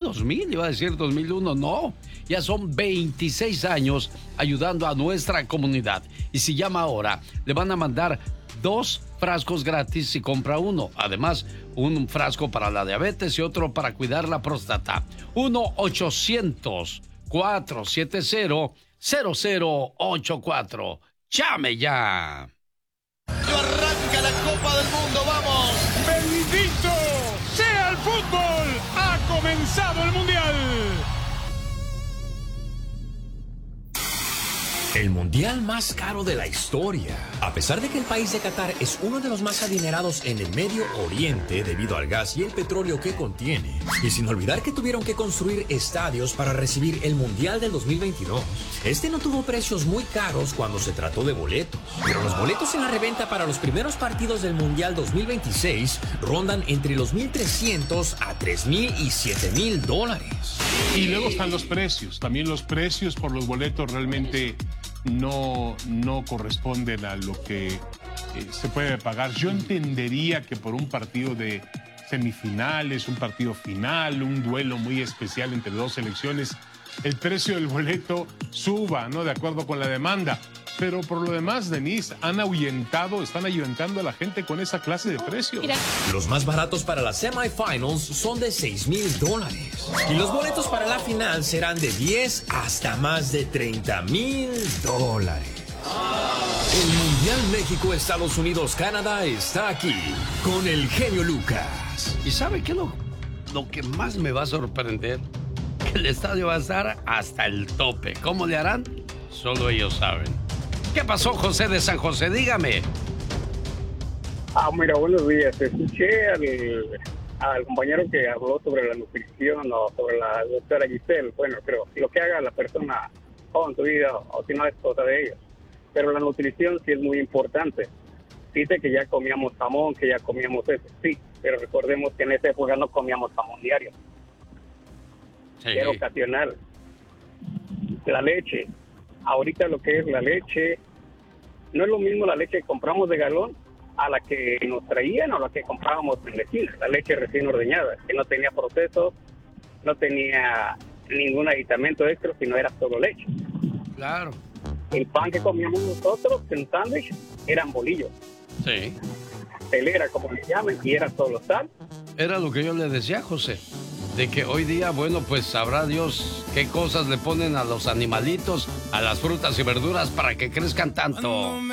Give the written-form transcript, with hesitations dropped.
2000, iba a decir 2001, no. Ya son 26 años ayudando a nuestra comunidad. Y si llama ahora, le van a mandar 2 frascos gratis si compra uno. Además, un frasco para la diabetes y otro para cuidar la próstata. 1-800-470-0084. ¡Llame ya! Arranca la Copa del Mundo, ¡vamos! ¡Bendito sea el fútbol! ¡Ha comenzado el Mundial! El mundial más caro de la historia. A pesar de que el país de Qatar es uno de los más adinerados en el Medio Oriente debido al gas y el petróleo que contiene, y sin olvidar que tuvieron que construir estadios para recibir el Mundial del 2022, este no tuvo precios muy caros cuando se trató de boletos. Pero los boletos en la reventa para los primeros partidos del Mundial 2026 rondan entre los $1,300 a $3,000 y $7,000. Y luego están los precios. También los precios por los boletos realmente no corresponden a lo que se puede pagar. Yo entendería que por un partido de semifinales, un partido final, un duelo muy especial entre dos selecciones, el precio del boleto suba, ¿no? De acuerdo con la demanda. Pero por lo demás, Denise, están ahuyentando a la gente con esa clase de precios. Los más baratos para las semifinals son de $6,000. Y los boletos para la final serán de 10 hasta más de $30,000. El Mundial México-Estados Unidos-Canadá está aquí con el genio Lucas. ¿Y sabe qué lo que más me va a sorprender? Que el estadio va a estar hasta el tope. ¿Cómo le harán? Solo ellos saben. ¿Qué pasó, José de San José? Dígame. Mira, buenos días. Escuché al compañero que habló sobre la nutrición o sobre la doctora Giselle. Bueno, creo lo que haga la persona en su vida, o si no es cosa de ellos. Pero la nutrición sí es muy importante. Dice que ya comíamos jamón, que ya comíamos eso. Sí, pero recordemos que en esa época no comíamos jamón diario. Sí. Era ocasional. La leche. Ahorita lo que es la leche, no es lo mismo la leche que compramos de galón a la que nos traían o la que comprábamos en la esquina. La leche recién ordeñada, que no tenía proceso, no tenía ningún aditamento extra, sino era solo leche. Claro. El pan que comíamos nosotros en sándwich eran bolillos. Sí. Telera, como le llaman, y era solo sal. Era lo que yo le decía, José. De que hoy día, bueno, pues sabrá Dios qué cosas le ponen a los animalitos, a las frutas y verduras para que crezcan tanto.